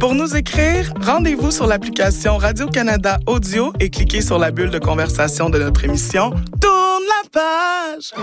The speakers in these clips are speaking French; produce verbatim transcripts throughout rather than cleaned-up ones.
Pour nous écrire, rendez-vous sur l'application Radio-Canada Audio et cliquez sur la bulle de conversation de notre émission. Tourne la page!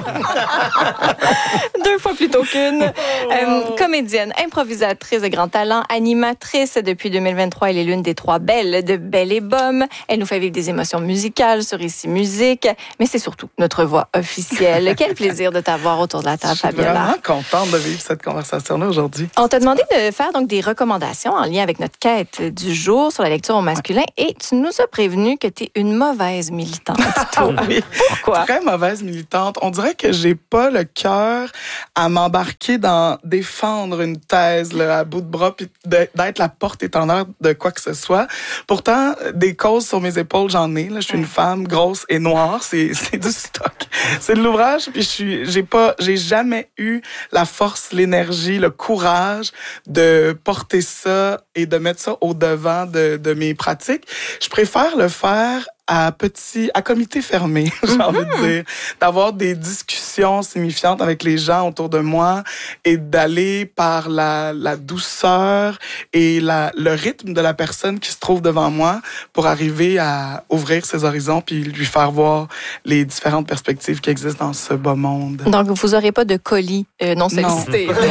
Deux fois plutôt qu'une. Euh, comédienne, improvisatrice de grand talent, animatrice depuis deux mille vingt-trois. Elle est l'une des trois belles de Belle et Bomme. Elle nous fait vivre des émotions musicales sur Ici Musique, mais c'est surtout notre voix officielle. Quel plaisir de t'avoir autour de la table, Fabiola. Je suis vraiment contente de vivre cette conversation-là aujourd'hui. On t'a demandé de faire donc des recommandations en lien avec notre quête du jour sur la lecture au masculin et tu nous as prévenu que tu es une mauvaise militante. Oui. Pourquoi? Très mauvaise militante. On dirait que j'ai pas le cœur à m'embarquer dans défendre une thèse là, à bout de bras puis de, d'être la porte-étendard de quoi que ce soit. Pourtant, des causes sur mes épaules, j'en ai. Là. Je suis une femme grosse et noire. C'est, c'est du stock. C'est de l'ouvrage. Puis je suis, j'ai pas, j'ai jamais eu la force, l'énergie, le courage de porter ça et de mettre ça au devant de, de mes pratiques. Je préfère le faire à petit, à comité fermé, j'ai mm-hmm. envie de dire, d'avoir des discussions signifiantes avec les gens autour de moi et d'aller par la, la douceur et la, le rythme de la personne qui se trouve devant moi pour arriver à ouvrir ses horizons puis lui faire voir les différentes perspectives qui existent dans ce beau monde. Donc, vous n'aurez pas de colis euh, non sollicités. Non.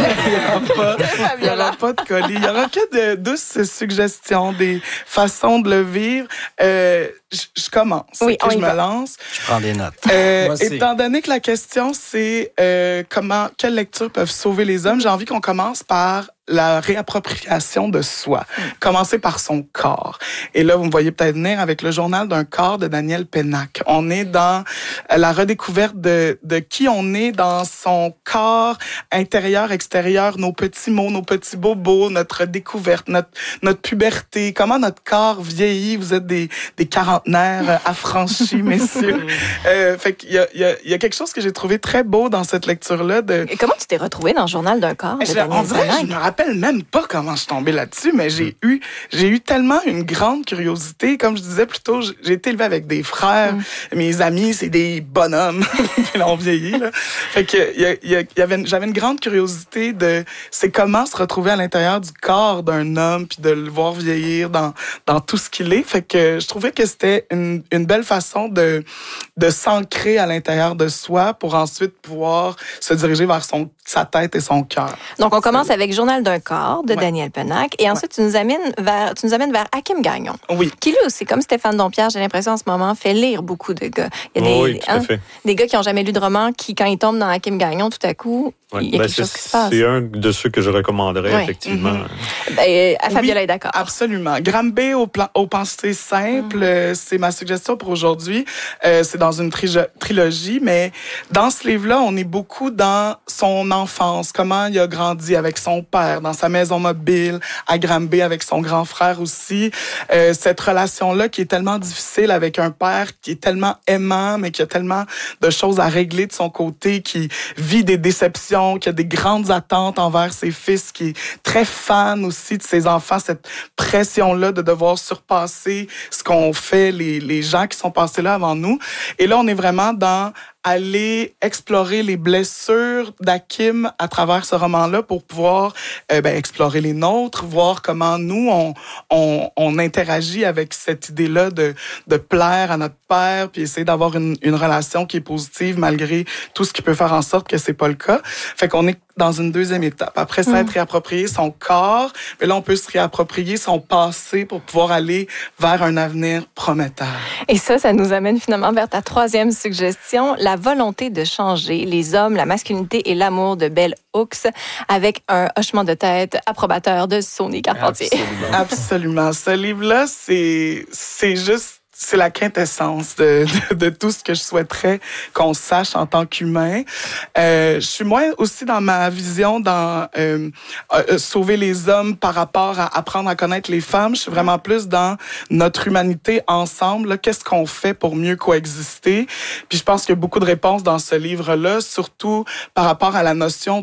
Il n'y aura pas de colis. Il n'y aura que de douces suggestions, des façons de le vivre. Euh, je, je commence, oui, okay, je me lance. Je prends des notes. Euh, étant donné que la question, c'est euh, comment, quelles lectures peuvent sauver les hommes, j'ai envie qu'on commence par la réappropriation de soi. Mm. Commencer par son corps. Et là, vous me voyez peut-être venir avec le journal d'un corps de Daniel Pénac. On est dans la redécouverte de, de qui on est dans son corps intérieur, extérieur, nos petits mots, nos petits bobos, notre découverte, notre, notre puberté, comment notre corps vieillit. Vous êtes des, des quarantenaires affranchis, messieurs. Euh, fait qu'il y a, il y a, il y a quelque chose que j'ai trouvé très beau dans cette lecture-là. De... Et comment tu t'es retrouvée dans le journal d'un corps de je, Daniel on dirait, Pénac? Je me rappelle même pas comment je suis tombée là-dessus, mais j'ai eu, j'ai eu tellement une grande curiosité. Comme je disais plus tôt, j'ai été élevée avec des frères. Mm. Mes amis, c'est des bonhommes. Ils ont vieilli, là. Fait que, y a, y a, y avait, j'avais une grande curiosité de, c'est comment se retrouver à l'intérieur du corps d'un homme puis de le voir vieillir dans, dans tout ce qu'il est. Fait que je trouvais que c'était une, une belle façon de, de s'ancrer à l'intérieur de soi pour ensuite pouvoir se diriger vers son, sa tête et son cœur. Donc, on commence avec Journal d'un corps de ouais. Daniel Pénac. Et ensuite, ouais. tu nous amènes vers, tu nous amènes vers Hakim Gagnon. Oui. Qui, lui aussi, comme Stéphane Dompierre, j'ai l'impression en ce moment, fait lire beaucoup de gars. Il y a des, oui, tout hein, à fait. Des gars qui n'ont jamais lu de roman, qui, quand ils tombent dans Hakim Gagnon, tout à coup, ouais. il y a ben, quelque chose qui se passe. C'est un de ceux que je recommanderais, ouais. effectivement. Mm-hmm. Ben, Fabiola oui, est d'accord. Absolument. Granby aux, plan- aux pensées simples, mm. c'est ma suggestion pour aujourd'hui. Euh, c'est dans une tri- trilogie, mais dans ce livre-là, on est beaucoup dans son enfance, comment il a grandi avec son père, dans sa maison mobile, à Granby avec son grand frère aussi. Euh, cette relation-là qui est tellement difficile avec un père qui est tellement aimant, mais qui a tellement de choses à régler de son côté, qui vit des déceptions, qui a des grandes attentes envers ses fils, qui est très fan aussi de ses enfants, cette pression-là de devoir surpasser ce qu'ont fait les, les gens qui sont passés là avant nous. Et là, on est vraiment dans aller explorer les blessures d'Hakim à travers ce roman-là pour pouvoir euh, ben, explorer les nôtres, voir comment nous, on, on, on interagit avec cette idée-là de, de plaire à notre père, puis essayer d'avoir une, une relation qui est positive malgré tout ce qui peut faire en sorte que c'est pas le cas. Fait qu'on est dans une deuxième étape. Après ça, mmh. être réapproprié son corps, mais là, on peut se réapproprier son passé pour pouvoir aller vers un avenir prometteur. Et ça, ça nous amène finalement vers ta troisième suggestion, la volonté de changer les hommes, la masculinité et l'amour de Bell Hooks, avec un hochement de tête approbateur de Sonny Carpentier. Absolument. Absolument. Ce livre-là, c'est, c'est juste c'est la quintessence de, de, de tout ce que je souhaiterais qu'on sache en tant qu'humain. Euh, je suis moins aussi dans ma vision dans euh, euh, sauver les hommes par rapport à apprendre à connaître les femmes. Je suis vraiment plus dans notre humanité ensemble. Là, qu'est-ce qu'on fait pour mieux coexister? Puis je pense qu'il y a beaucoup de réponses dans ce livre-là, surtout par rapport à la notion du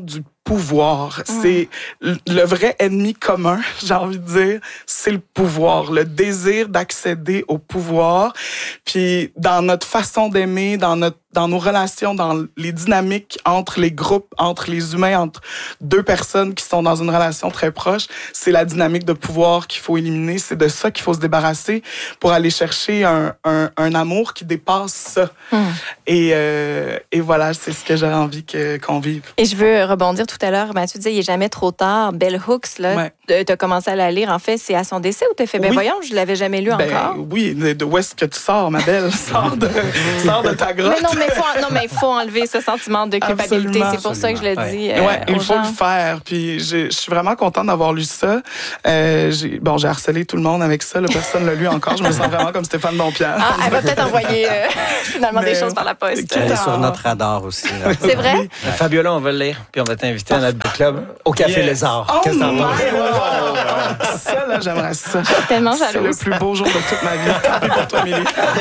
pouvoir. Mm. C'est le vrai ennemi commun, j'ai envie de dire, c'est le pouvoir, le désir d'accéder au pouvoir. Puis dans notre façon d'aimer, dans notre dans nos relations, dans les dynamiques entre les groupes, entre les humains, entre deux personnes qui sont dans une relation très proche, c'est la dynamique de pouvoir qu'il faut éliminer. C'est de ça qu'il faut se débarrasser pour aller chercher un, un, un amour qui dépasse ça. Mm. Et, euh, et voilà, c'est ce que j'aurais envie que, qu'on vive. Et je veux rebondir tout à l'heure, Mathieu disait, il n'est jamais trop tard. Bell Hooks, là, ouais. tu as commencé à la lire, en fait, c'est à son décès ou tu as fait, ben oui. voyons, je ne l'avais jamais lu ben, encore. Oui, de où est-ce que tu sors, ma belle? Sors de, sors de ta grotte. Mais non, mais faut, non, mais il faut enlever ce sentiment de culpabilité. Absolument. C'est pour ça que je le ouais. dis. Euh, ouais, il faut gens. le faire. Puis je suis vraiment contente d'avoir lu ça. Euh, j'ai, bon, j'ai harcelé tout le monde avec ça. Là, personne ne l'a lu encore. Je me sens vraiment comme Stéphane Dompierre. Ah, elle va peut-être envoyer euh, finalement mais, des choses par la poste. Elle est sur notre radar aussi. Là. C'est vrai? Oui. Fabiola, on va le lire. Puis on va t'inviter à notre book club au Café yes. Lézard. Oh Qu'est-ce que t'en penses? Ça, là, j'aimerais ça. Je suis tellement jalouse. C'est le plus beau jour de toute ma vie. Tant pis pour toi, Amélie.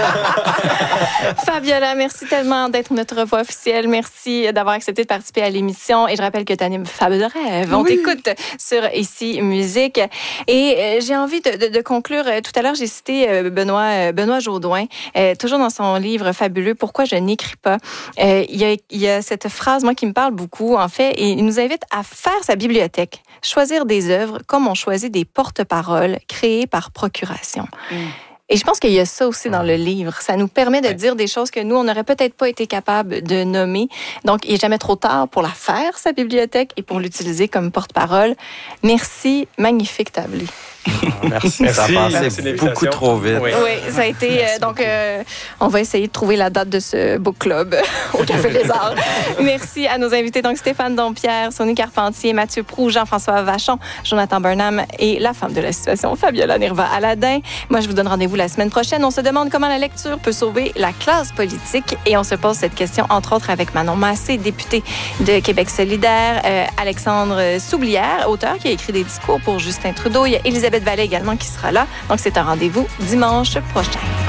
Fabiola, merci tellement d'être notre voix officielle. Merci d'avoir accepté de participer à l'émission. Et je rappelle que tu animes Fab de rêve. On oui. t'écoute sur Ici Musique. Et euh, j'ai envie de, de, de conclure. Tout à l'heure, j'ai cité euh, Benoît, Benoît Jaudoin, euh, toujours dans son livre fabuleux « Pourquoi je n'écris pas euh, ». Il y a, il y a cette phrase, moi, qui me parle beaucoup, en fait, et il nous invite à faire sa bibliothèque, choisir des œuvres comme on choisit des porte-paroles créées par procuration. Mm. Et je pense qu'il y a ça aussi dans le livre. Ça nous permet de ouais. dire des choses que nous, on n'aurait peut-être pas été capable de nommer. Donc, il n'est jamais trop tard pour la faire, sa bibliothèque, et pour l'utiliser comme porte-parole. Merci, magnifique tablé. Merci. Merci. Ça a passé Merci beaucoup trop vite. Oui, oui ça a été... Euh, donc, euh, on va essayer de trouver la date de ce book club au Café Lézard. Merci à nos invités. Donc, Stéphane Dompierre, Sonia Carpentier, Mathieu Proulx, Jean-François Vachon, Jonathan Burnham et la femme de la situation, Fabiola Nirva-Aladin. Moi, je vous donne rendez-vous la semaine prochaine. On se demande comment la lecture peut sauver la classe politique et on se pose cette question, entre autres, avec Manon Massé, députée de Québec solidaire, euh, Alexandre Soublière, auteur qui a écrit des discours pour Justin Trudeau. Il y a Élisabeth Vallée également qui sera là. Donc, c'est un rendez-vous dimanche prochain.